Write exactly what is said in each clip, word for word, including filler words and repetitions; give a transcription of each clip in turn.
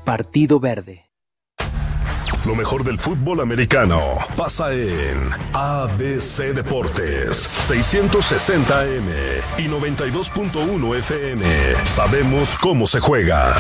Partido Verde. Lo mejor del fútbol americano pasa en A B C Deportes, seiscientos sesenta A M y noventa y dos punto uno F M. Sabemos cómo se juega.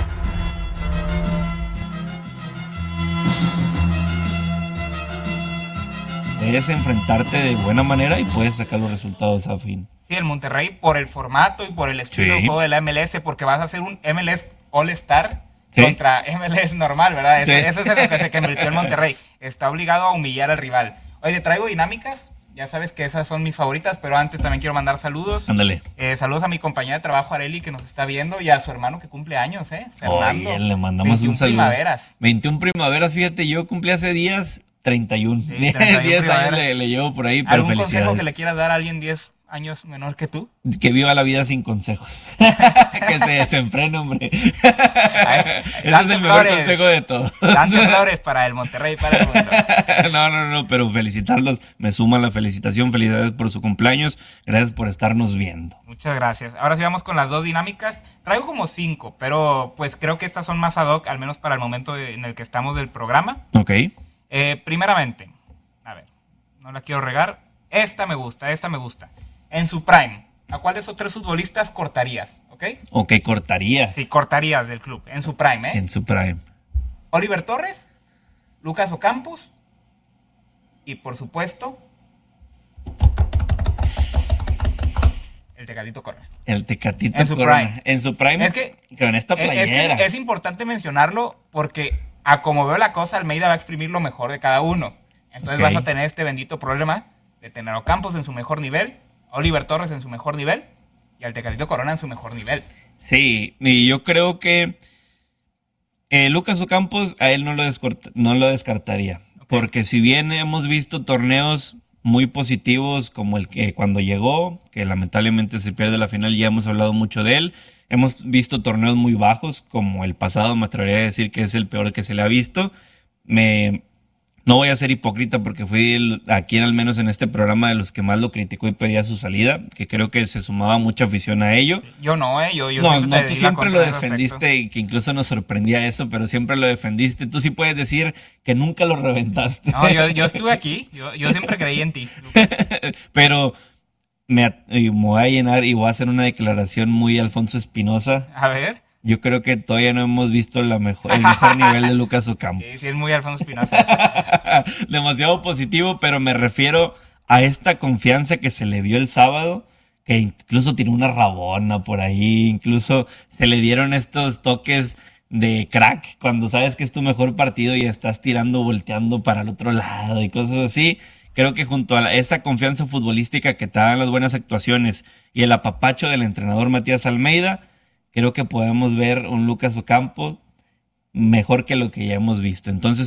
Puedes enfrentarte de buena manera y puedes sacar los resultados a fin. Sí, el Monterrey por el formato y por el estilo Sí. de juego de la M L S, porque vas a hacer un M L S All-Star Sí. contra M L S normal, ¿verdad? Eso, Sí. eso es en lo que se convirtió el Monterrey. Está obligado a humillar al rival. Oye, te traigo dinámicas. Ya sabes que esas son mis favoritas, pero antes también quiero mandar saludos. Ándale. Eh, saludos a mi compañera de trabajo, Areli, que nos está viendo, y a su hermano que cumple años, ¿eh? Fernando. Oye, le mandamos un saludo. primaveras. veintiún primaveras, fíjate, yo cumplí hace días treinta y uno. Sí, treinta y uno diez años primaveras. le, le llevo por ahí, pero ¿Algún consejo felicidades. que le quieras dar a alguien diez años menor que tú? Que viva la vida sin consejos. Que se desenfrene, hombre. Ese es Lance el mejor Flores. consejo de todos. Lance Flores para el Monterrey, para el mundo. No, no, no, pero felicitarlos. Me suma la felicitación. Felicidades por su cumpleaños. Gracias por estarnos viendo. Muchas gracias. Ahora sí vamos con las dos dinámicas. Traigo como cinco, pero pues creo que estas son más ad hoc, al menos para el momento en el que estamos del programa. Ok. Eh, primeramente, a ver, no la quiero regar. Esta me gusta, esta me gusta. En su prime, ¿a cuál de esos tres futbolistas cortarías? ¿Ok? Ok, cortarías. Sí, cortarías del club. En su prime, ¿eh? En su prime. Oliver Torres, Lucas Ocampos y, por supuesto, el Tecatito Corona. El Tecatito En su Corona. prime. En su prime. Es que, con esta es- playera. es, que es, es importante mencionarlo porque, a como veo la cosa, Almeida va a exprimir lo mejor de cada uno. Entonces Ok. vas a tener este bendito problema de tener a Ocampos en su mejor nivel, a Oliver Torres en su mejor nivel y al Tecatito Corona en su mejor nivel. Sí, y yo creo que eh, Lucas Ocampos a él no lo, descort- no lo descartaría. Ok. Porque si bien hemos visto torneos muy positivos como el que cuando llegó, que lamentablemente se pierde la final, ya hemos hablado mucho de él. Hemos visto torneos muy bajos, como el pasado, me atrevería a decir que es el peor que se le ha visto. Me... No voy a ser hipócrita porque fui el, aquí al menos en este programa de los que más lo criticó y pedía su salida, que creo que se sumaba mucha afición a ello. Yo no, ¿eh? Yo, yo No, siempre no, te tú di la siempre contra lo al respecto. defendiste y que incluso nos sorprendía eso, pero siempre lo defendiste. Tú sí puedes decir que nunca lo reventaste. No, yo, yo estuve aquí. Yo, yo siempre creí en ti, Lucas. Pero me, at- y me voy a llenar y voy a hacer una declaración muy Alfonso Espinosa. A ver. Yo creo que todavía no hemos visto la mejor, el mejor nivel de Lucas Ocampo. Sí, sí, es muy Alfonso Espinosa. Demasiado positivo, pero me refiero a esta confianza que se le vio el sábado, que incluso tiró una rabona por ahí, incluso se le dieron estos toques de crack cuando sabes que es tu mejor partido y estás tirando, volteando para el otro lado y cosas así. Creo que junto a la- esa confianza futbolística que te dan las buenas actuaciones y el apapacho del entrenador Matías Almeida, creo que podemos ver un Lucas Ocampo mejor que lo que ya hemos visto. Entonces,